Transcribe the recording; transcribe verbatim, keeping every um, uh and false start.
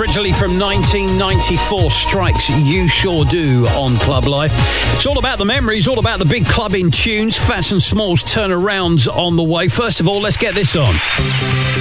originally from nineteen ninety-four, Strikes You Sure Do on Club Life. It's all about the memories, all about the big clubbing tunes. Fats and Smalls turnarounds on the way. First of all, let's get this on.